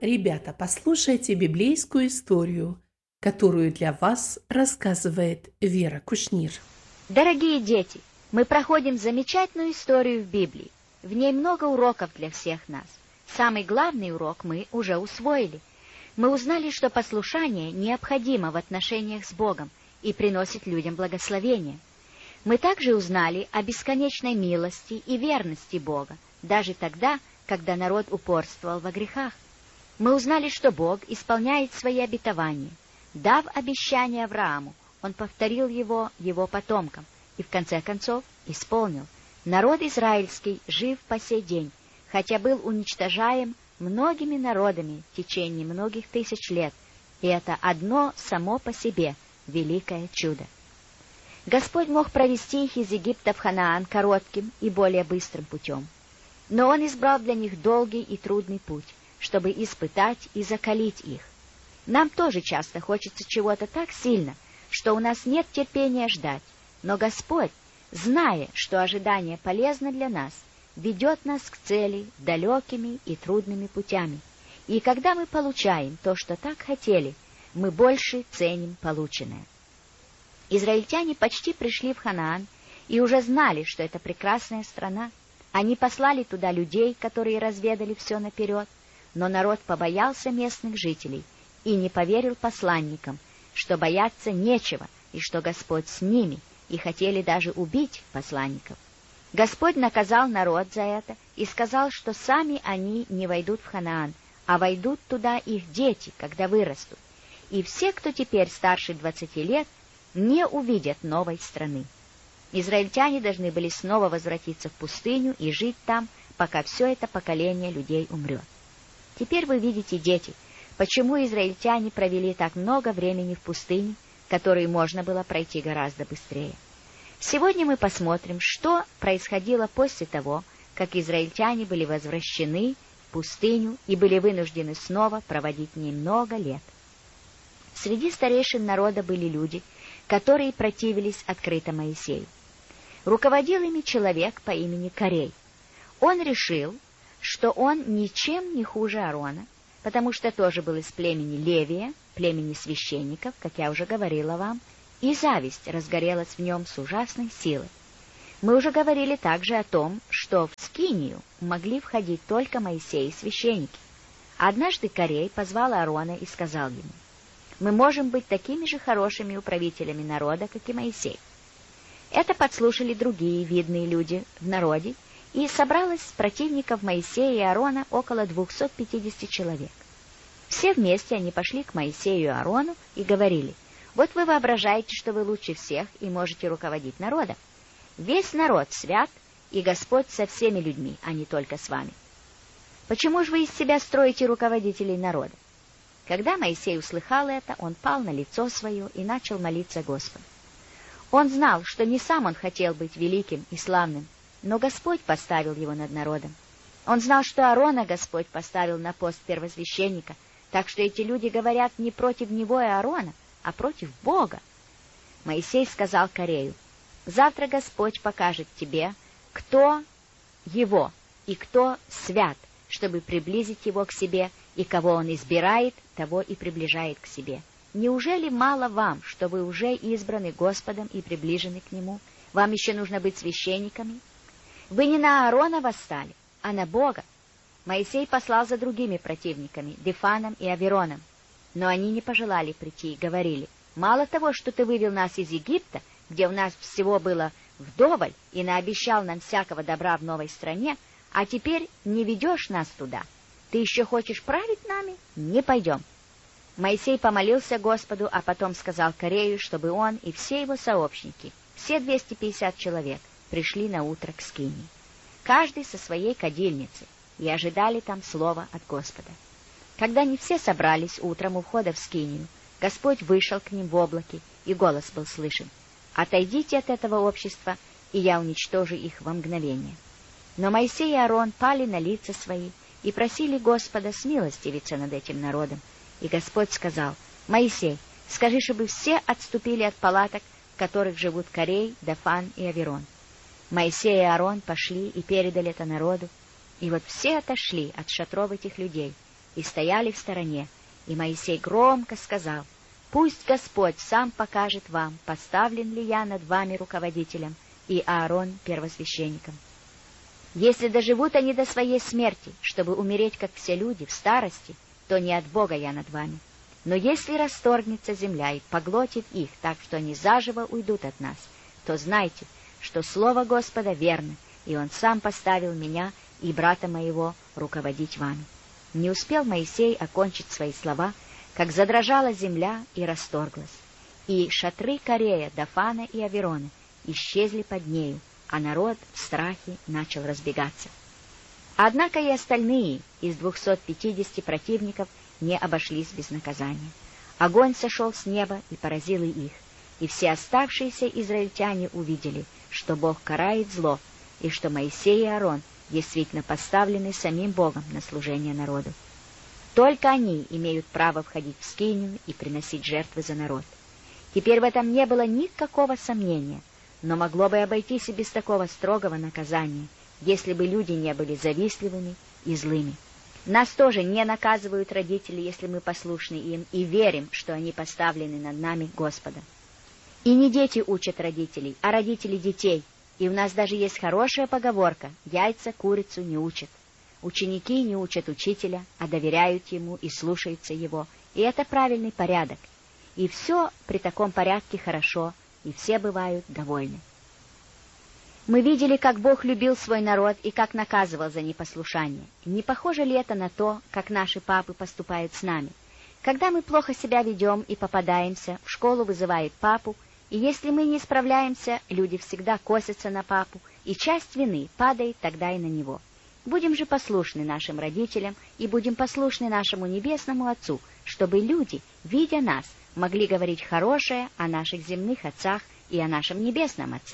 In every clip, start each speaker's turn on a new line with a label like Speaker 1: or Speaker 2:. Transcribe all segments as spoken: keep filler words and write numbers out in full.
Speaker 1: Ребята, послушайте библейскую историю, которую для вас рассказывает Вера Кушнир.
Speaker 2: Дорогие дети, мы проходим замечательную историю в Библии. В ней много уроков для всех нас. Самый главный урок мы уже усвоили. Мы узнали, что послушание необходимо в отношениях с Богом и приносит людям благословение. Мы также узнали о бесконечной милости и верности Бога, даже тогда, когда народ упорствовал во грехах. Мы узнали, что Бог исполняет свои обетования. Дав обещание Аврааму, Он повторил его его потомкам и в конце концов исполнил. Народ израильский жив по сей день, хотя был уничтожаем многими народами в течение многих тысяч лет, и это одно само по себе великое чудо. Господь мог провести их из Египта в Ханаан коротким и более быстрым путем, но Он избрал для них долгий и трудный путь, чтобы испытать и закалить их. Нам тоже часто хочется чего-то так сильно, что у нас нет терпения ждать, но Господь, зная, что ожидание полезно для нас, ведет нас к цели далекими и трудными путями. И когда мы получаем то, что так хотели, мы больше ценим полученное. Израильтяне почти пришли в Ханаан и уже знали, что это прекрасная страна. Они послали туда людей, которые разведали все наперед, но народ побоялся местных жителей и не поверил посланникам, что бояться нечего и что Господь с ними, и хотели даже убить посланников. Господь наказал народ за это и сказал, что сами они не войдут в Ханаан, а войдут туда их дети, когда вырастут. И все, кто теперь старше двадцати лет, не увидят новой страны. Израильтяне должны были снова возвратиться в пустыню и жить там, пока все это поколение людей умрет. Теперь вы видите, дети, почему израильтяне провели так много времени в пустыне, которую можно было пройти гораздо быстрее. Сегодня мы посмотрим, что происходило после того, как израильтяне были возвращены в пустыню и были вынуждены снова проводить в ней много лет. Среди старейшин народа были люди, которые противились открыто Моисею. Руководил ими человек по имени Корей. Он решил, что он ничем не хуже Аарона, потому что тоже был из племени Левия, племени священников, как я уже говорила вам, и зависть разгорелась в нем с ужасной силой. Мы уже говорили также о том, что в Скинию могли входить только Моисей и священники. Однажды Корей позвал Аарона и сказал ему: «Мы можем быть такими же хорошими управителями народа, как и Моисей». Это подслушали другие видные люди в народе, и собралось с противников Моисея и Аарона около двухсот пятидесяти человек. Все вместе они пошли к Моисею и Аарону и говорили: «Вот вы воображаете, что вы лучше всех и можете руководить народом. Весь народ свят, и Господь со всеми людьми, а не только с вами. Почему же вы из себя строите руководителей народа?» Когда Моисей услыхал это, он пал на лицо свое и начал молиться Господу. Он знал, что не сам он хотел быть великим и славным, но Господь поставил его над народом. Он знал, что Аарона Господь поставил на пост первосвященника, так что эти люди говорят не против него и Аарона, а против Бога. Моисей сказал Корею: «Завтра Господь покажет тебе, кто его и кто свят, чтобы приблизить его к себе, и кого он избирает, того и приближает к себе. Неужели мало вам, что вы уже избраны Господом и приближены к Нему? Вам еще нужно быть священниками? Вы не на Аарона восстали, а на Бога». Моисей послал за другими противниками, Дифаном и Авероном, но они не пожелали прийти и говорили: «Мало того, что ты вывел нас из Египта, где у нас всего было вдоволь, и наобещал нам всякого добра в новой стране, а теперь не ведешь нас туда. Ты еще хочешь править нами? Не пойдем». Моисей помолился Господу, а потом сказал Корею, чтобы он и все его сообщники, все двести пятьдесят человек, пришли на утро к Скинии, каждый со своей кадильницей, и ожидали там слова от Господа. Когда они все собрались утром у входа в Скинию, Господь вышел к ним в облаке, и голос был слышен: «Отойдите от этого общества, и я уничтожу их во мгновение». Но Моисей и Аарон пали на лица свои и просили Господа смилостивиться над этим народом. И Господь сказал: «Моисей, скажи, чтобы все отступили от палаток, в которых живут Корей, Дафан и Аверон». Моисей и Аарон пошли и передали это народу, и вот все отошли от шатров этих людей, и стояли в стороне. И Моисей громко сказал: «Пусть Господь сам покажет вам, поставлен ли я над вами руководителем, и Аарон первосвященником. Если доживут они до своей смерти, чтобы умереть, как все люди, в старости, то не от Бога я над вами. Но если расторгнется земля и поглотит их так, что они заживо уйдут от нас, то знайте, что слово Господа верно, и Он сам поставил меня и брата моего руководить вами». Не успел Моисей окончить свои слова, как задрожала земля и расторглась, и шатры Корея, Дафана и Аверона исчезли под нею, а народ в страхе начал разбегаться. Однако и остальные из двухсот пятидесяти противников не обошлись без наказания. Огонь сошел с неба и поразил и их, и все оставшиеся израильтяне увидели, что Бог карает зло, и что Моисей и Аарон действительно поставлены самим Богом на служение народу. Только они имеют право входить в скинию и приносить жертвы за народ. Теперь в этом не было никакого сомнения, но могло бы обойтись и без такого строгого наказания, если бы люди не были завистливыми и злыми. Нас тоже не наказывают родители, если мы послушны им и верим, что они поставлены над нами Господа. И не дети учат родителей, а родители детей. И у нас даже есть хорошая поговорка: яйца курицу не учат. Ученики не учат учителя, а доверяют ему и слушаются его. И это правильный порядок. И все при таком порядке хорошо, и все бывают довольны. Мы видели, как Бог любил свой народ и как наказывал за непослушание. Не похоже ли это на то, как наши папы поступают с нами? Когда мы плохо себя ведем и попадаемся, в школу вызывает папу, и если мы не справляемся, люди всегда косятся на папу, и часть вины падает тогда и на него. Будем же послушны нашим родителям и будем послушны нашему Небесному Отцу, чтобы люди, видя нас, могли говорить хорошее о наших земных отцах и о нашем Небесном Отце.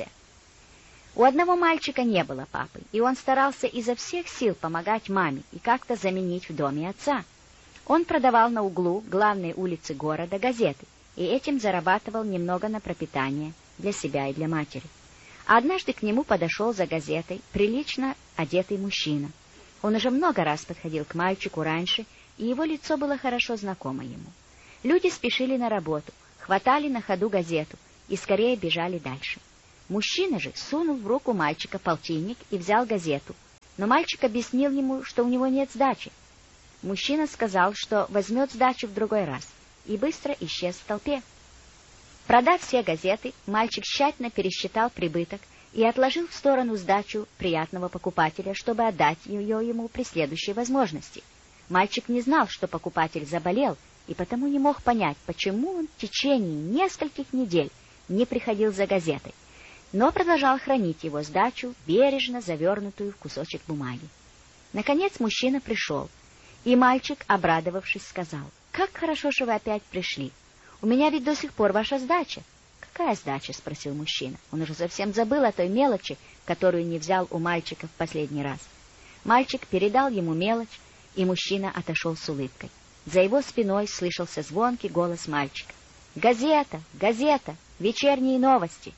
Speaker 2: У одного мальчика не было папы, и он старался изо всех сил помогать маме и как-то заменить в доме отца. Он продавал на углу главной улицы города газеты, и этим зарабатывал немного на пропитание для себя и для матери. А однажды к нему подошел за газетой прилично одетый мужчина. Он уже много раз подходил к мальчику раньше, и его лицо было хорошо знакомо ему. Люди спешили на работу, хватали на ходу газету и скорее бежали дальше. Мужчина же сунул в руку мальчика полтинник и взял газету, но мальчик объяснил ему, что у него нет сдачи. Мужчина сказал, что возьмет сдачу в другой раз, и быстро исчез в толпе. Продав все газеты, мальчик тщательно пересчитал прибыток и отложил в сторону сдачу приятного покупателя, чтобы отдать ее ему при следующей возможности. Мальчик не знал, что покупатель заболел, и потому не мог понять, почему он в течение нескольких недель не приходил за газетой, но продолжал хранить его сдачу, бережно завернутую в кусочек бумаги. Наконец мужчина пришел, и мальчик, обрадовавшись, сказал: «Как хорошо, что вы опять пришли. У меня ведь до сих пор ваша сдача». «Какая сдача?» — спросил мужчина. Он уже совсем забыл о той мелочи, которую не взял у мальчика в последний раз. Мальчик передал ему мелочь, и мужчина отошел с улыбкой. За его спиной слышался звонкий голос мальчика: «Газета! Газета! Вечерние новости!»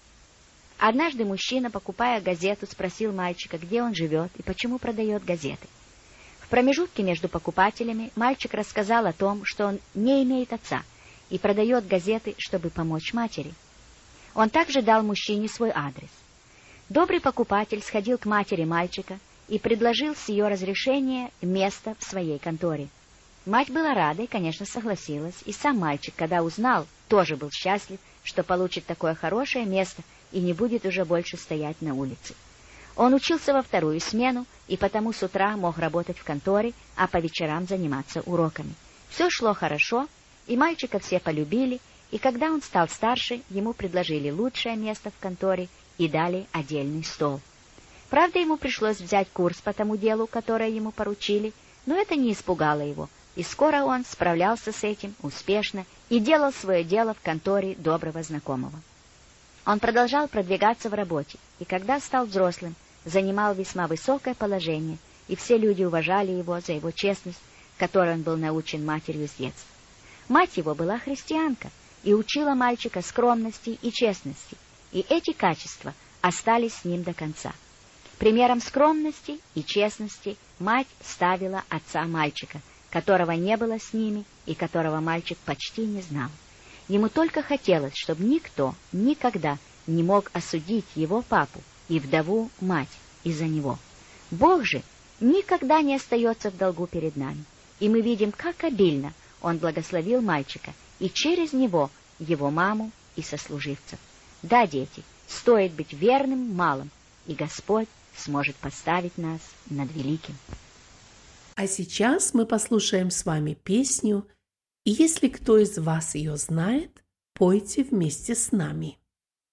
Speaker 2: Однажды мужчина, покупая газету, спросил мальчика, где он живет и почему продает газеты. В промежутке между покупателями мальчик рассказал о том, что он не имеет отца и продает газеты, чтобы помочь матери. Он также дал мужчине свой адрес. Добрый покупатель сходил к матери мальчика и предложил с ее разрешения место в своей конторе. Мать была рада и, конечно, согласилась, и сам мальчик, когда узнал, тоже был счастлив, что получит такое хорошее место и не будет уже больше стоять на улице. Он учился во вторую смену, и потому с утра мог работать в конторе, а по вечерам заниматься уроками. Все шло хорошо, и мальчика все полюбили, и когда он стал старше, ему предложили лучшее место в конторе и дали отдельный стол. Правда, ему пришлось взять курс по тому делу, которое ему поручили, но это не испугало его, и скоро он справлялся с этим успешно и делал свое дело в конторе доброго знакомого. Он продолжал продвигаться в работе, и когда стал взрослым, занимал весьма высокое положение, и все люди уважали его за его честность, которой он был научен матерью с детства. Мать его была христианка и учила мальчика скромности и честности, и эти качества остались с ним до конца. Примером скромности и честности мать ставила отца мальчика, которого не было с ними и которого мальчик почти не знал. Ему только хотелось, чтобы никто никогда не мог осудить его папу и вдову мать из-за него. Бог же никогда не остается в долгу перед нами, и мы видим, как обильно Он благословил мальчика и через него его маму и сослуживцев. Да, дети, стоит быть верным малым, и Господь сможет поставить нас над великим.
Speaker 1: А сейчас мы послушаем с вами песню, и если кто из вас ее знает, пойте вместе с нами.